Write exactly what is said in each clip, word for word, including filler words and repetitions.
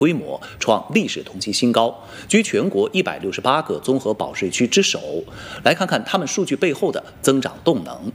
规模创历史同期新高，居全国一百六十八个综合保税区之首。来看看他们数据背后的增长动能。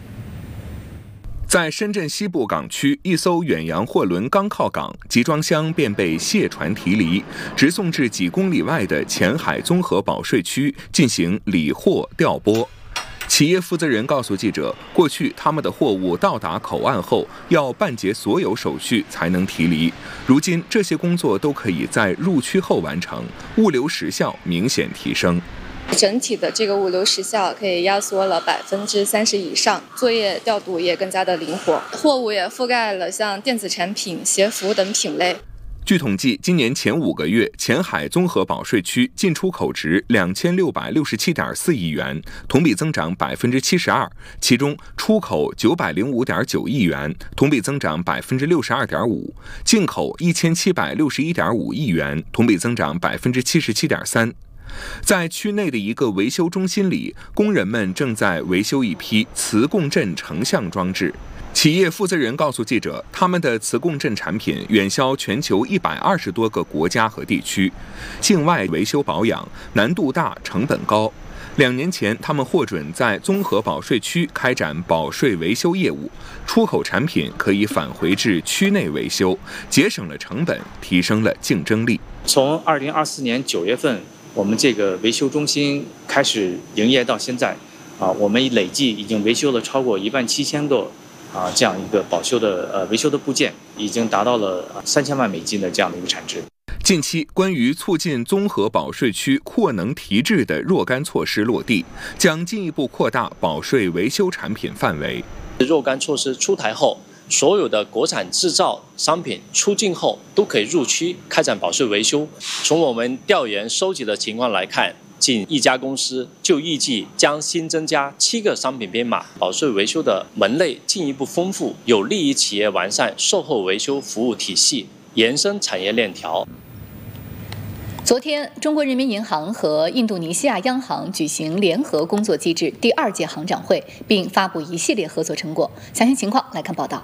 在深圳西部港区，一艘远洋货轮刚靠港，集装箱便被卸船提离，直送至几公里外的前海综合保税区进行理货调拨。企业负责人告诉记者，过去他们的货物到达口岸后，要办结所有手续才能提离。如今这些工作都可以在入区后完成，物流时效明显提升。 整体的这个物流时效可以压缩了百分之三十以上，作业调度也更加的灵活，货物也覆盖了像电子产品、鞋服等品类。 据统计，今年前五个月，前海综合保税区进出口值两千六百六十七点四亿元，同比增长百分之七十二。其中，出口九百零五点九亿元，同比增长百分之六十二点五；进口一千七百六十一点五亿元，同比增长百分之七十七点三。在区内的一个维修中心里，工人们正在维修一批磁共振成像装置。企业负责人告诉记者，他们的磁共振产品远销全球一百二十多个国家和地区，境外维修保养难度大，成本高。两年前，他们获准在综合保税区开展保税维修业务，出口产品可以返回至区内维修，节省了成本，提升了竞争力。 从二零二四年九月份，我们这个维修中心开始营业到现在，啊，我们累计已经维修了超过一万七千个。啊，这样一个保修的呃维修的部件，已经达到了三千万美金的这样的一个产值。 近期，关于促进综合保税区扩能提质的若干措施落地，将进一步扩大保税维修产品范围。 若干措施出台后，所有的国产制造商品出境后都可以入区开展保税维修。从我们调研收集的情况来看，仅一家公司就预计将新增加七个商品编码，保税维修的门类进一步丰富，有利于企业完善售后维修服务体系，延伸产业链条。 昨天，中国人民银行和印度尼西亚央行举行联合工作机制第二届行长会，并发布一系列合作成果。详细情况来看报道。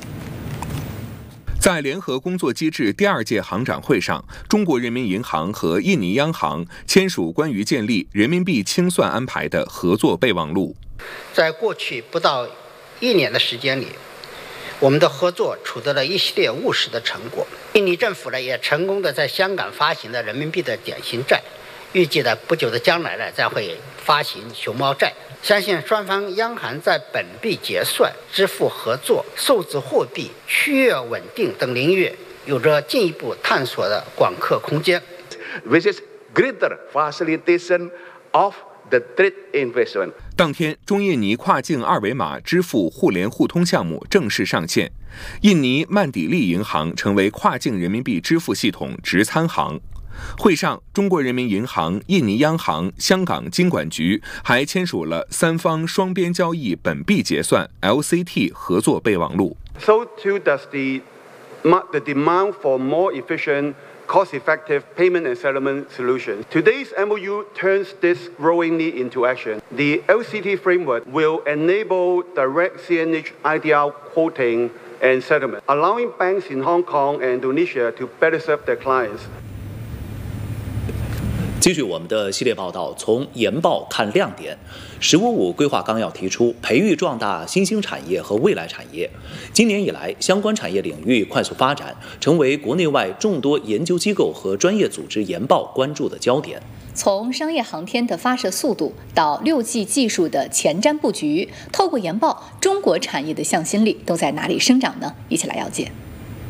在联合工作机制第二届行长会上，中国人民银行和印尼央行签署关于建立人民币清算安排的合作备忘录。 在过去不到一年的时间里，我们的合作取得了一系列务实的成果。印尼政府呢也成功的在香港发行了人民币的典型债，预计呢不久的将来呢再会发行熊猫债。相信双方央行在本币结算、支付合作、数字货币、区域稳定等领域有着进一步探索的广阔空间。 Which is greater facilitation of the trade investment。 当天，中印尼跨境二维码支付互联互通项目正式上线，印尼曼底利银行成为跨境人民币支付系统直参行。会上，中国人民银行、印尼央行、香港金管局还签署了三方双边交易本币结算 L C T 合作备忘录。 So too does the, the demand for more efficient, cost-effective payment and settlement solutions. Today's M O U turns this growing need into action. The L C T framework will enable direct C N H I D R quoting and settlement, allowing banks in Hong Kong and Indonesia to better serve their clients. 继续我们的系列报道，从研报看亮点。“十五五”规划纲要提出，培育壮大新兴产业和未来产业。今年以来，相关产业领域快速发展，成为国内外众多研究机构和专业组织研报关注的焦点。 从商业航天的发射速度到六 G 技术的前瞻布局，透过研报，中国产业的向心力都在哪里生长呢？一起来了解。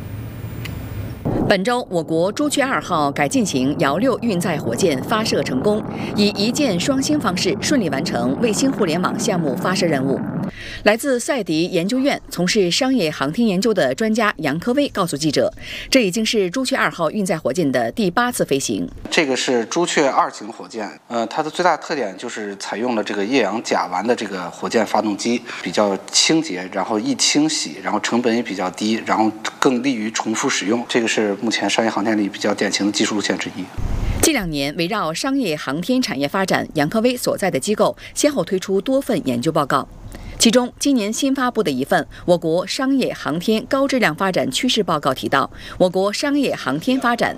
本周，我国朱雀二号改进型遥六运载火箭发射成功，以一箭双星方式顺利完成卫星互联网项目发射任务。来自赛迪研究院从事商业航天研究的专家杨科威告诉记者，这已经是朱雀二号运载火箭的第八次飞行。 这个是朱雀二型火箭，呃，它的最大特点就是采用了这个液氧甲烷的这个火箭发动机，比较清洁，然后易清洗，然后成本也比较低，然后更利于重复使用。这个是目前商业航天里比较典型的技术路线之一。 近两年，围绕商业航天产业发展，杨科威所在的机构先后推出多份研究报告。 其中，今年新发布的一份《我国商业航天高质量发展趋势报告》提到，我国商业航天发展